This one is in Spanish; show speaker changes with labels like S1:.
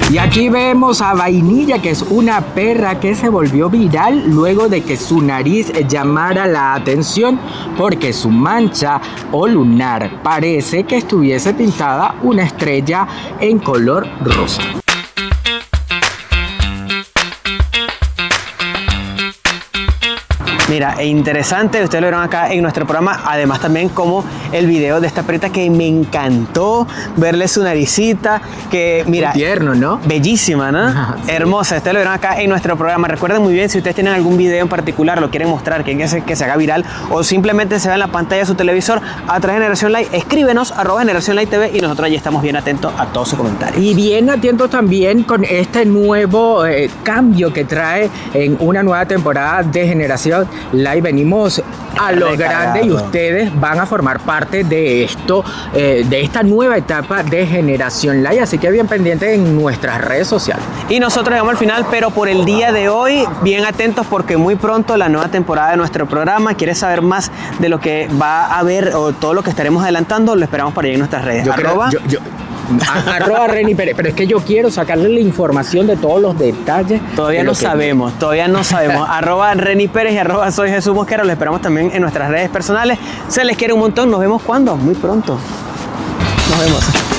S1: Y aquí vemos a Vainilla, que es una perra que se volvió viral luego de que su nariz llamara la atención porque su mancha o lunar parece que estuviese pintada una estrella en color rosa.
S2: Mira, interesante, ustedes lo vieron acá en nuestro programa, además también como el video de esta perrita que me encantó verle su naricita, que mira,
S1: muy tierno, ¿no?
S2: Bellísima, ¿no?
S1: Sí.
S2: Hermosa, ustedes lo vieron acá en nuestro programa. Recuerden muy bien, si ustedes tienen algún video en particular, lo quieren mostrar, quieren que se haga viral o simplemente se vea en la pantalla de su televisor a través de Generación Live, escríbenos @Generación Live TV y nosotros allí estamos bien atentos a todos sus comentarios.
S1: Y bien atentos también con este nuevo cambio que trae en una nueva temporada de Generación Live. Venimos a lo grande y ustedes van a formar parte de esto, de esta nueva etapa de Generación Live, así que bien pendientes en nuestras redes sociales.
S2: Y nosotros llegamos al final, pero por el día de hoy, bien atentos porque muy pronto la nueva temporada de nuestro programa. ¿Quieres saber más de lo que va a haber o todo lo que estaremos adelantando? Lo esperamos por ahí en nuestras redes.
S1: Arroba Reni Pérez, pero es que yo quiero sacarle la información de todos los detalles.
S2: Todavía no sabemos. @ Reni Pérez y @ Soy Jesús Mosquera. Lo esperamos también en nuestras redes personales. Se les quiere un montón. Nos vemos cuando, muy pronto. Nos vemos.